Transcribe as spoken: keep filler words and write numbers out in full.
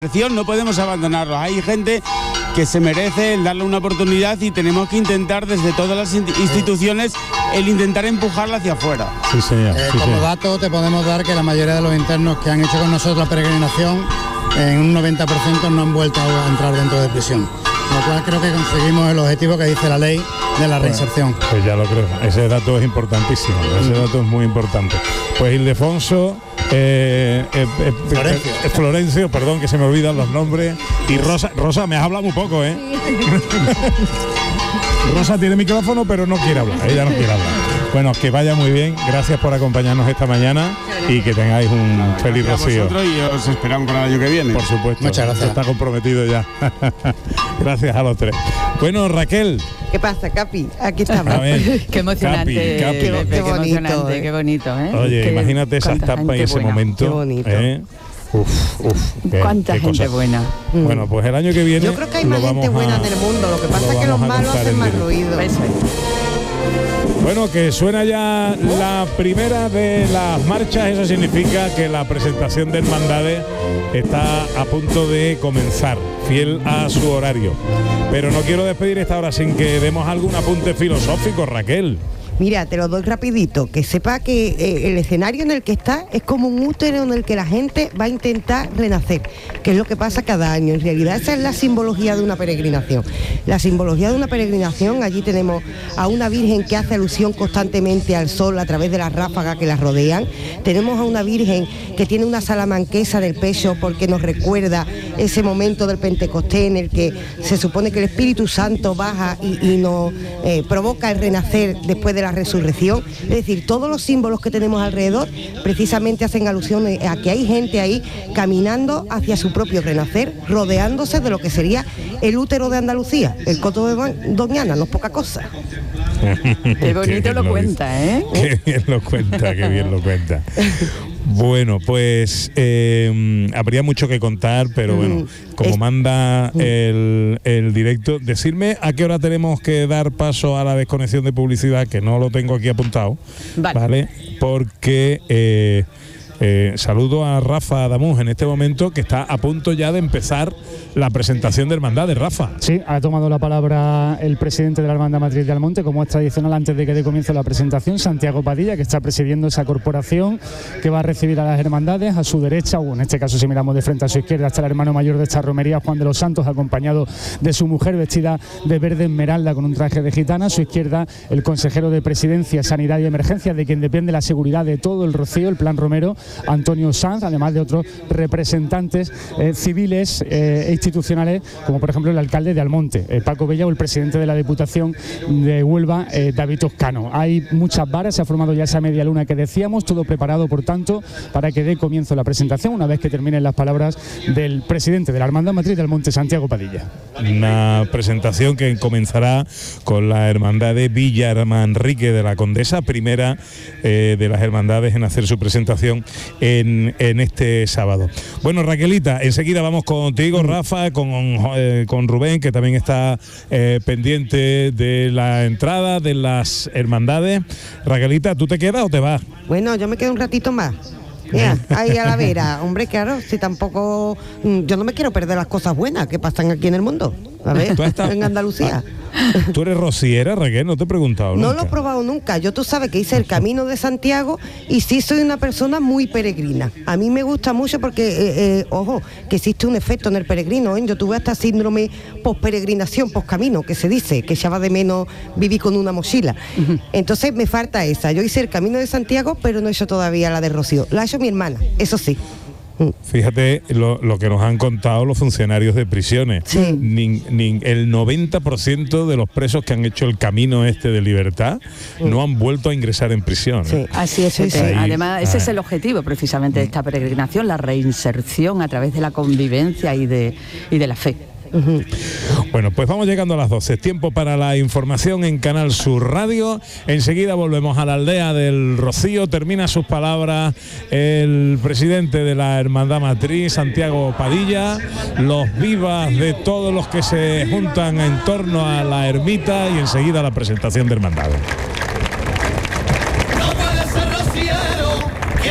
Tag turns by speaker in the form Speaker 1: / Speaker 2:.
Speaker 1: No podemos abandonarlos. Hay gente que se merece el darle una oportunidad y tenemos que intentar desde todas las instituciones el intentar empujarla hacia afuera.
Speaker 2: Sí, señor.
Speaker 3: Eh,
Speaker 2: sí,
Speaker 3: como
Speaker 2: señor.
Speaker 3: dato te podemos dar que la mayoría de los internos que han hecho con nosotros la peregrinación en un noventa por ciento no han vuelto a entrar dentro de prisión, lo cual creo que conseguimos el objetivo que dice la ley de la reinserción.
Speaker 2: Pues, pues ya lo creo, ese dato es importantísimo, ese dato es muy importante. Pues Ildefonso, eh, eh, eh,
Speaker 3: Florencio.
Speaker 2: eh, Florencio, perdón que se me olvidan los nombres, y Rosa, Rosa me has hablado muy poco, ¿eh? Rosa tiene micrófono pero no quiere hablar, ella no quiere hablar. Bueno, que vaya muy bien, gracias por acompañarnos esta mañana y que tengáis un feliz rocío.
Speaker 1: Y os esperamos para el año que viene.
Speaker 2: Por supuesto.
Speaker 3: Muchas gracias.
Speaker 2: Está comprometido ya. Gracias a los tres. Bueno, Raquel.
Speaker 4: ¿Qué pasa, Capi? Aquí estamos.
Speaker 2: A ver,
Speaker 5: Qué emocionante,
Speaker 2: Capi, Capi.
Speaker 5: Pepe,
Speaker 4: Qué
Speaker 5: qué
Speaker 4: bonito,
Speaker 5: emocionante,
Speaker 4: eh.
Speaker 5: qué bonito, ¿eh?
Speaker 2: Oye,
Speaker 5: Qué-
Speaker 2: imagínate esa
Speaker 5: cuánta
Speaker 2: estampa y
Speaker 5: gente
Speaker 2: ese
Speaker 5: buena.
Speaker 2: momento.
Speaker 4: Qué bonito.
Speaker 2: ¿eh? Uf, uf. qué-
Speaker 5: Cuánta
Speaker 2: qué
Speaker 5: gente
Speaker 2: cosa.
Speaker 5: buena.
Speaker 2: Bueno, pues el año que viene.
Speaker 4: Yo creo que hay
Speaker 2: lo
Speaker 4: más gente
Speaker 2: vamos
Speaker 4: buena
Speaker 2: a-
Speaker 4: en el mundo, lo que pasa
Speaker 2: lo
Speaker 4: es que los
Speaker 2: vamos a
Speaker 4: malos
Speaker 2: contar
Speaker 4: hacen
Speaker 2: en
Speaker 4: más
Speaker 2: directo.
Speaker 4: ruido.
Speaker 5: Eso es.
Speaker 2: Bueno, que suena ya la primera de las marchas, eso significa que la presentación de hermandades está a punto de comenzar, fiel a su horario. Pero no quiero despedir esta hora sin que demos algún apunte filosófico, Raquel.
Speaker 4: Mira, te lo doy rapidito, que sepa que eh, el escenario en el que está es como un útero en el que la gente va a intentar renacer, que es lo que pasa cada año. En realidad esa es la simbología de una peregrinación. La simbología de una peregrinación, allí tenemos a una virgen que hace alusión constantemente al sol a través de las ráfagas que la rodean. Tenemos a una virgen que tiene una salamanquesa del pecho porque nos recuerda ese momento del Pentecostés en el que se supone que el Espíritu Santo baja y, y nos eh, provoca el renacer después de la resurrección. Es decir, todos los símbolos que tenemos alrededor precisamente hacen alusión a que hay gente ahí caminando hacia su propio renacer, rodeándose de lo que sería el útero de Andalucía, el Coto de Doñana, no es poca cosa.
Speaker 5: Qué bonito
Speaker 2: bien
Speaker 5: lo cuenta, ¿eh?
Speaker 2: Qué bien lo cuenta, qué bien lo cuenta. Bueno, pues eh, habría mucho que contar, pero bueno, como
Speaker 4: Es-
Speaker 2: manda el, el directo, decirme a qué hora tenemos que dar paso a la desconexión de publicidad, que no lo tengo aquí apuntado,
Speaker 5: Vale.
Speaker 2: ¿vale? Porque eh, eh, saludo a Rafa Adamuz en este momento, que está a punto ya de empezar la presentación de hermandades. Rafa.
Speaker 6: Sí, ha tomado la palabra el presidente de la Hermandad Matriz de Almonte, como es tradicional antes de que dé comienzo la presentación, Santiago Padilla, que está presidiendo esa corporación que va a recibir a las hermandades. A su derecha, o en este caso si miramos de frente a su izquierda, está el hermano mayor de esta romería, Juan de los Santos, acompañado de su mujer vestida de verde esmeralda con un traje de gitana. A su izquierda, el consejero de Presidencia, Sanidad y Emergencias, de quien depende la seguridad de todo el Rocío, el Plan Romero, Antonio Sanz, además de otros representantes eh, civiles eh, e institucionales, como por ejemplo el alcalde de Almonte, eh, Paco Bella, o el presidente de la Diputación de Huelva, eh, David Toscano. Hay muchas varas, se ha formado ya esa media luna que decíamos, todo preparado por tanto para que dé comienzo la presentación una vez que terminen las palabras del presidente de la Hermandad Matriz de Almonte, Santiago Padilla.
Speaker 2: Una presentación que comenzará con la hermandad de Villa Manrique de la Condesa, primera eh, de las hermandades en hacer su presentación en, en este sábado. Bueno, Raquelita, enseguida vamos contigo, Rafa, con, eh, con Rubén, que también está eh, pendiente de la entrada de las hermandades. Raquelita, ¿tú te quedas o te vas?
Speaker 4: Bueno, yo me quedo un ratito más. Mira, ahí a la vera, hombre, claro, si tampoco, mm, yo no me quiero perder las cosas buenas que pasan aquí en el mundo, a ver,
Speaker 2: ¿Tú has estado-
Speaker 4: en Andalucía.
Speaker 2: ¿Tú eres rociera, Raquel? No te he preguntado
Speaker 4: No
Speaker 2: nunca.
Speaker 4: lo he probado nunca. Yo, tú sabes que hice el Camino de Santiago y sí soy una persona muy peregrina. A mí me gusta mucho porque, eh, eh, ojo, que existe un efecto en el peregrino, ¿eh? Yo tuve hasta síndrome post-peregrinación, post-camino, que se dice, que echaba de menos vivir con una mochila. Entonces me falta esa. Yo hice el Camino de Santiago, pero no he hecho todavía la de Rocío. La ha hecho mi hermana, eso sí.
Speaker 2: Fíjate lo, lo que nos han contado los funcionarios de prisiones.
Speaker 4: Sí.
Speaker 2: Nin- nin- el noventa por ciento de los presos que han hecho el camino este de libertad no han vuelto a ingresar en prisión.
Speaker 4: Sí.
Speaker 2: ¿eh?
Speaker 5: Así es,
Speaker 4: Sí,
Speaker 5: Pepe.
Speaker 4: sí.
Speaker 2: Ahí-
Speaker 5: Además, ese
Speaker 2: ah.
Speaker 5: es el objetivo precisamente de esta peregrinación, la reinserción a través de la convivencia y de, y de la fe.
Speaker 2: Bueno, pues vamos llegando a las doce. Tiempo para la información en Canal Sur Radio. Enseguida volvemos a la aldea del Rocío. Termina sus palabras el presidente de la Hermandad Matriz, Santiago Padilla. Los vivas de todos los que se juntan en torno a la ermita y enseguida la presentación de hermandades.